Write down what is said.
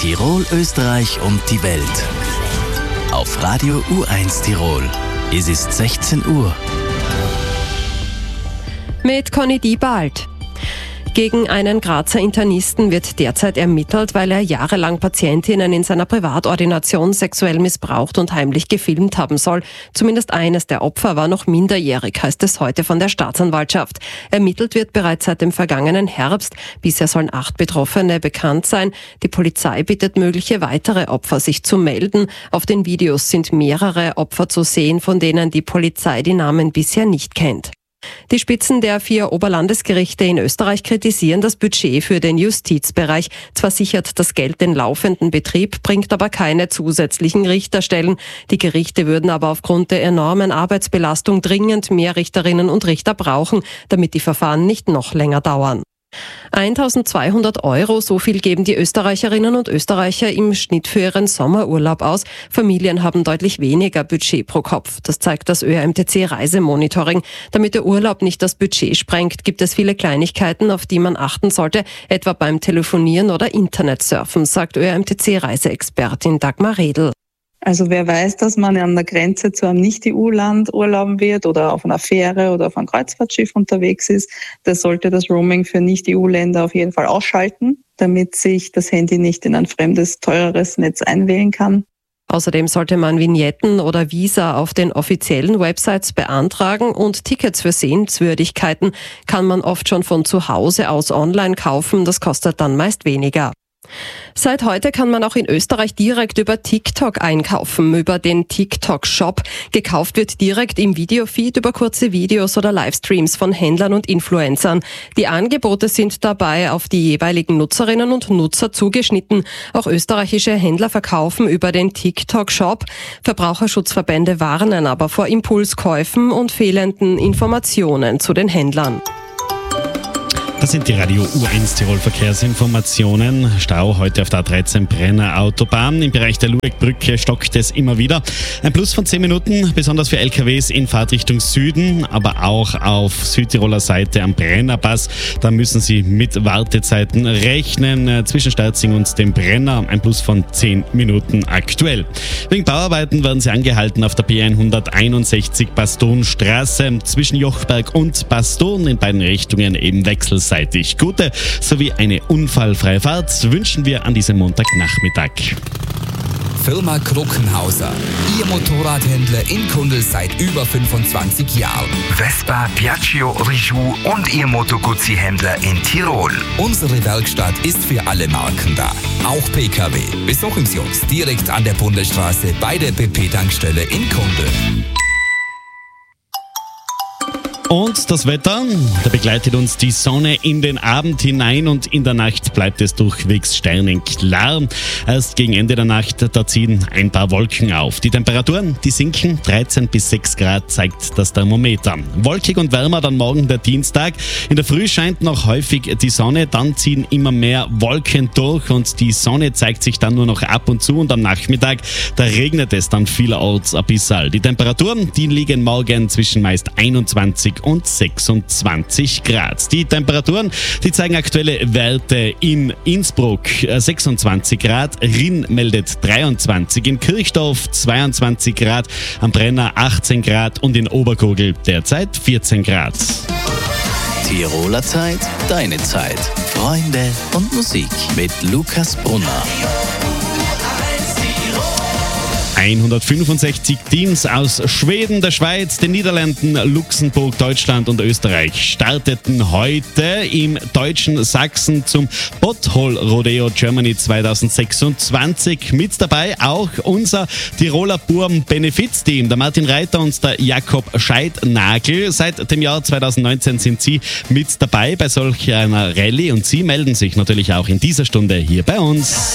Tirol, Österreich und die Welt. Auf Radio U1 Tirol. Es ist 16 Uhr. Mit Conny Diebald. Gegen einen Grazer Internisten wird derzeit ermittelt, weil er jahrelang Patientinnen in seiner Privatordination sexuell missbraucht und heimlich gefilmt haben soll. Zumindest eines der Opfer war noch minderjährig, heißt es heute von der Staatsanwaltschaft. Ermittelt wird bereits seit dem vergangenen Herbst. Bisher sollen 8 Betroffene bekannt sein. Die Polizei bittet mögliche weitere Opfer, sich zu melden. Auf den Videos sind mehrere Opfer zu sehen, von denen die Polizei die Namen bisher nicht kennt. Die Spitzen der 4 Oberlandesgerichte in Österreich kritisieren das Budget für den Justizbereich. Zwar sichert das Geld den laufenden Betrieb, bringt aber keine zusätzlichen Richterstellen. Die Gerichte würden aber aufgrund der enormen Arbeitsbelastung dringend mehr Richterinnen und Richter brauchen, damit die Verfahren nicht noch länger dauern. 1.200 €, so viel geben die Österreicherinnen und Österreicher im Schnitt für ihren Sommerurlaub aus. Familien haben deutlich weniger Budget pro Kopf. Das zeigt das ÖAMTC Reisemonitoring. Damit der Urlaub nicht das Budget sprengt, gibt es viele Kleinigkeiten, auf die man achten sollte, etwa beim Telefonieren oder Internetsurfen, sagt ÖAMTC Reiseexpertin Dagmar Redl. Also wer weiß, dass man an der Grenze zu einem Nicht-EU-Land urlauben wird oder auf einer Fähre oder auf einem Kreuzfahrtschiff unterwegs ist, der sollte das Roaming für Nicht-EU-Länder auf jeden Fall ausschalten, damit sich das Handy nicht in ein fremdes, teureres Netz einwählen kann. Außerdem sollte man Vignetten oder Visa auf den offiziellen Websites beantragen und Tickets für Sehenswürdigkeiten kann man oft schon von zu Hause aus online kaufen, das kostet dann meist weniger. Seit heute kann man auch in Österreich direkt über TikTok einkaufen, über den TikTok-Shop. Gekauft wird direkt im Videofeed über kurze Videos oder Livestreams von Händlern und Influencern. Die Angebote sind dabei auf die jeweiligen Nutzerinnen und Nutzer zugeschnitten. Auch österreichische Händler verkaufen über den TikTok-Shop. Verbraucherschutzverbände warnen aber vor Impulskäufen und fehlenden Informationen zu den Händlern. Das sind die Radio U1 Tirol Verkehrsinformationen. Stau heute auf der A13 Brenner Autobahn. Im Bereich der Lueckbrücke stockt es immer wieder. Ein Plus von 10 Minuten, besonders für LKWs in Fahrtrichtung Süden, aber auch auf Südtiroler Seite am Brennerpass. Da müssen Sie mit Wartezeiten rechnen. Zwischen Sterzing und dem Brenner ein Plus von 10 Minuten aktuell. Wegen Bauarbeiten werden Sie angehalten auf der B161 Bastonstraße. Zwischen Jochberg und Baston in beiden Richtungen eben wechselseitig. Gute sowie eine unfallfreie Fahrt wünschen wir an diesem Montagnachmittag. Firma Kruckenhauser. Ihr Motorradhändler in Kundl seit über 25 Jahren. Vespa, Piaggio, Rijou und Ihr Moto Guzzi-Händler in Tirol. Unsere Werkstatt ist für alle Marken da. Auch PKW. Besuchen Sie uns direkt an der Bundesstraße bei der BP-Tankstelle in Kundl. Und das Wetter, da begleitet uns die Sonne in den Abend hinein und in der Nacht bleibt es durchwegs sternenklar. Erst gegen Ende der Nacht, da ziehen ein paar Wolken auf. Die Temperaturen, die sinken, 13 bis 6 Grad zeigt das Thermometer. Wolkig und wärmer dann morgen der Dienstag. In der Früh scheint noch häufig die Sonne, dann ziehen immer mehr Wolken durch und die Sonne zeigt sich dann nur noch ab und zu und am Nachmittag, da regnet es dann vielerorts ein bisschen. Die Temperaturen, die liegen morgen zwischen meist 21 und 26 Grad. Die Temperaturen, die zeigen aktuelle Werte in Innsbruck 26 Grad, Rinn meldet 23, in Kirchdorf 22 Grad, am Brenner 18 Grad und in Oberkogel derzeit 14 Grad. Tiroler Zeit, deine Zeit. Freunde und Musik mit Lukas Brunner. 165 Teams aus Schweden, der Schweiz, den Niederlanden, Luxemburg, Deutschland und Österreich starteten heute im deutschen Sachsen zum Botthol Rodeo Germany 2026. Mit dabei auch unser Tiroler Burm-Benefizteam, der Martin Reiter und der Jakob Scheidnagel. Seit dem Jahr 2019 sind sie mit dabei bei solch einer Rallye und sie melden sich natürlich auch in dieser Stunde hier bei uns.